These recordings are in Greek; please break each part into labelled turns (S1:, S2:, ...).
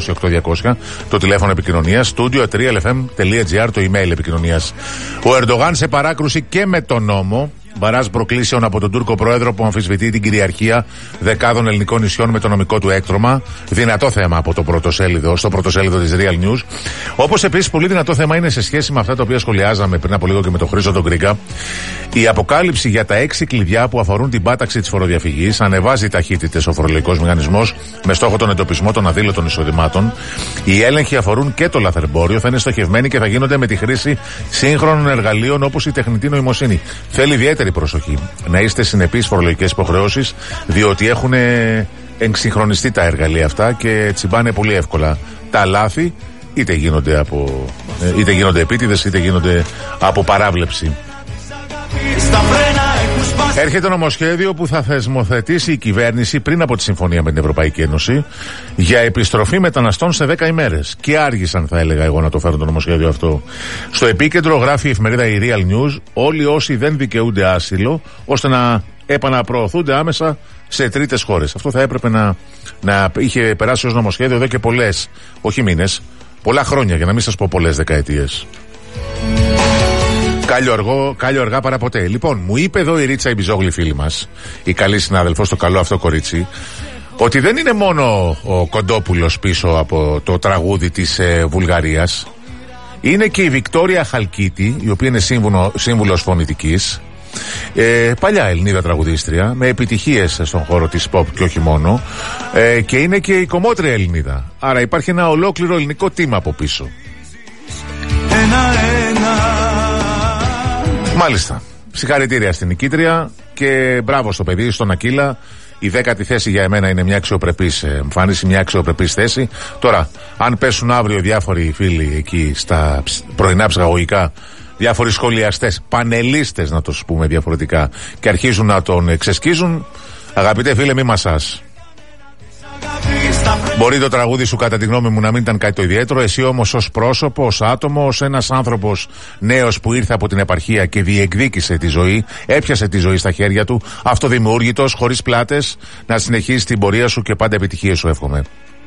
S1: 200-8200 το τηλέφωνο επικοινωνίας, studio3lfm.gr το email επικοινωνίας. Ο Ερντογάν σε παράκρουση και με τον νόμο. Μπαράζ προκλήσεων από τον Τούρκο πρόεδρο που αμφισβητεί την κυριαρχία δεκάδων ελληνικών νησιών με το νομικό του έκτρωμα. Δυνατό θέμα από το στο πρωτοσέλιδο της Real News. Όπως επίσης πολύ δυνατό θέμα είναι σε σχέση με αυτά τα οποία σχολιάζαμε πριν από λίγο και με τον Χρήστο τον Γκρίγκα. Η αποκάλυψη για τα 6 κλειδιά που αφορούν την πάταξη της φοροδιαφυγής. Ανεβάζει ταχύτητες ο φορολογικός μηχανισμός με στόχο τον εντοπισμό των αδήλωτων εισοδημάτων. Οι έλεγχοι αφορούν και το λαθρεμπόριο. Θα είναι στοχευμένοι και θα γίνονται με τη χρήση σύγχρονων εργαλείων όπως η τεχνητή νοημοσύνη. Θέλει ιδιαίτερη προσοχή να είστε συνεπείς φορολογικές υποχρεώσεις, διότι έχουν εξυγχρονιστεί τα εργαλεία αυτά και τσιμπάνε πολύ εύκολα τα λάθη, είτε γίνονται επίτηδες είτε γίνονται από παράβλεψη. Έρχεται νομοσχέδιο που θα θεσμοθετήσει η κυβέρνηση πριν από τη συμφωνία με την Ευρωπαϊκή Ένωση για επιστροφή μεταναστών σε 10 ημέρες. Και άργησαν, θα έλεγα εγώ, να το φέρουν το νομοσχέδιο αυτό. Στο επίκεντρο γράφει η εφημερίδα η Real News όλοι όσοι δεν δικαιούνται άσυλο, ώστε να επαναπροωθούνται άμεσα σε τρίτες χώρες. Αυτό θα έπρεπε να είχε περάσει ως νομοσχέδιο εδώ και πολλές, όχι μήνες, πολλά χρόνια, για να μην σας πω πολλές δεκαετίες. Κάλιο αργά παρά ποτέ. Λοιπόν, μου είπε εδώ η Ρίτσα η Μπιζόγλη φίλη μας, η καλή συνάδελφος, το καλό αυτό κορίτσι, ότι δεν είναι μόνο ο Κοντόπουλος πίσω από το τραγούδι της Βουλγαρίας. Είναι και η Βικτόρια Χαλκίτη, η οποία είναι σύμβουλος φωνητικής, παλιά Ελληνίδα τραγουδίστρια, με επιτυχίες στον χώρο της pop και όχι μόνο, και είναι και η κομμότρια Ελληνίδα. Άρα υπάρχει ένα ολόκληρο ελληνικό team από πίσω. Μάλιστα. Συγχαρητήρια στην νικήτρια και μπράβο στο παιδί, στον Ακύλα. Η 10η θέση για εμένα είναι μια αξιοπρεπής εμφάνιση, μια αξιοπρεπής θέση. Τώρα, αν πέσουν αύριο διάφοροι φίλοι εκεί στα πρωινά ψυχαγωγικά, διάφοροι σχολιαστές, πανελίστες να το πούμε διαφορετικά, και αρχίζουν να τον ξεσκίζουν, αγαπητέ φίλε, μη μασάς. Μπορεί το τραγούδι σου, κατά τη γνώμη μου, να μην ήταν κάτι το ιδιαίτερο. Εσύ όμως ως πρόσωπο, ως άτομο, ως ένας άνθρωπος νέος που ήρθε από την επαρχία και διεκδίκησε τη ζωή, έπιασε τη ζωή στα χέρια του, αυτοδημιούργητος, χωρίς πλάτες, να συνεχίσεις την πορεία σου και πάντα επιτυχίες σου εύχομαι.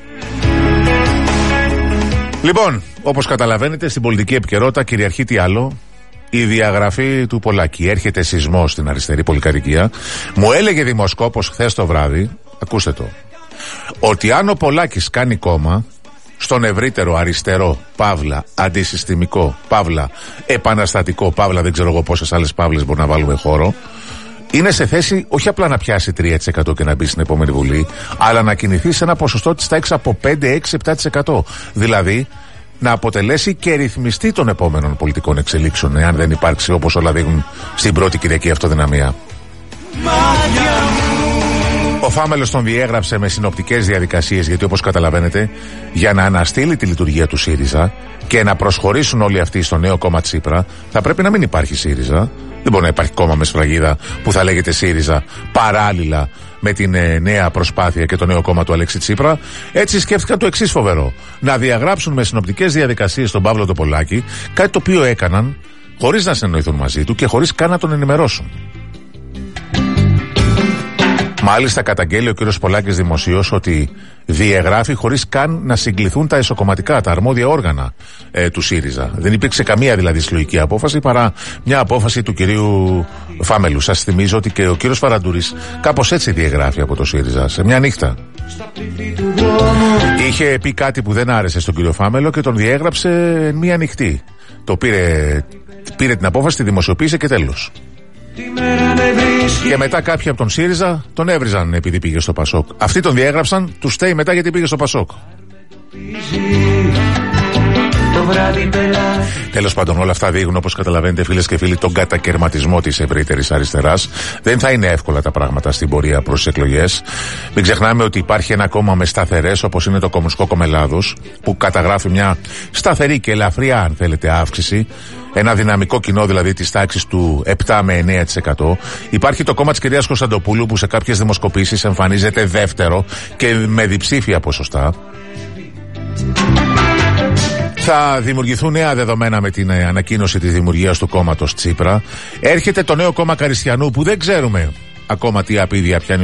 S1: Λοιπόν, όπως καταλαβαίνετε, στην πολιτική επικαιρότητα κυριαρχεί τι άλλο? Η διαγραφή του Πολάκη. Έρχεται σεισμός στην αριστερή πολυκατοικία. Μου έλεγε δημοσκόπος χθες το βράδυ, ακούστε το, ότι αν ο Πολάκης κάνει κόμμα στον ευρύτερο αριστερό, παύλα, αντισυστημικό, παύλα, επαναστατικό, παύλα, δεν ξέρω εγώ πόσες άλλες παύλες μπορεί να βάλουμε χώρο, είναι σε θέση όχι απλά να πιάσει 3% και να μπει στην επόμενη Βουλή, αλλά να κινηθεί σε ένα ποσοστό της τάξης από 5, 6, 7%. Δηλαδή να αποτελέσει και ρυθμιστή των επόμενων πολιτικών εξελίξεων, εάν δεν υπάρξει, όπως όλα δείχνουν, στην πρώτη Κυριακή αυτοδυναμία. Ο Φάμελος τον διέγραψε με συνοπτικές διαδικασίες, γιατί όπως καταλαβαίνετε, για να αναστείλει τη λειτουργία του ΣΥΡΙΖΑ και να προσχωρήσουν όλοι αυτοί στο νέο κόμμα Τσίπρα, θα πρέπει να μην υπάρχει ΣΥΡΙΖΑ. Δεν μπορεί να υπάρχει κόμμα με σφραγίδα που θα λέγεται ΣΥΡΙΖΑ παράλληλα με την νέα προσπάθεια και το νέο κόμμα του Αλέξη Τσίπρα. Έτσι σκέφτηκαν το εξής φοβερό: να διαγράψουν με συνοπτικές διαδικασίες τον Παύλο Τοπολάκη, κάτι το οποίο έκαναν χωρίς να συνεννοηθούν μαζί του και χωρίς καν να τον ενημερώσουν. Μάλιστα καταγγέλει ο κ. Πολάκης δημοσίως ότι διαγράφει χωρίς καν να συγκληθούν τα εσωκομματικά, τα αρμόδια όργανα του ΣΥΡΙΖΑ. Δεν υπήρξε καμία δηλαδή συλλογική απόφαση παρά μια απόφαση του κυρίου Φάμελου. Σας θυμίζω ότι και ο κ. Φαραντούρης κάπως έτσι διαγράφει από το ΣΥΡΙΖΑ, σε μια νύχτα. Είχε πει κάτι που δεν άρεσε στον κύριο Φάμελο και τον διέγραψε μια νυχτή. Το πήρε την απόφαση, τη δημοσιοποίησε και τέλος. Και μετά κάποιοι από τον ΣΥΡΙΖΑ τον έβριζαν επειδή πήγε στο Πασόκ. Αυτοί τον διέγραψαν, του στέει μετά γιατί πήγε στο Πασόκ. Τέλος πάντων, όλα αυτά δείχνουν, όπως καταλαβαίνετε φίλες και φίλοι, τον κατακαιρματισμό της ευρύτερης αριστεράς. Δεν θα είναι εύκολα τα πράγματα στην πορεία προς τις εκλογές. Μην ξεχνάμε ότι υπάρχει ένα κόμμα με σταθερές, όπως είναι το Κομμουνιστικό Κόμμα Ελλάδος, που καταγράφει μια σταθερή και ελαφριά, αν θέλετε, αύξηση. Ένα δυναμικό κοινό δηλαδή της τάξης του 7 με 9%. Υπάρχει το κόμμα της κυρίας Κωνσταντοπούλου, που σε κάποιες δημοσκοπήσεις εμφανίζεται δεύτερο και με διψήφια ποσοστά. Θα δημιουργηθούν νέα δεδομένα με την ανακοίνωση της δημιουργίας του κόμματος Τσίπρα. Έρχεται το νέο κόμμα Καριστιανού, που δεν ξέρουμε ακόμα τι απείδεια πιάνει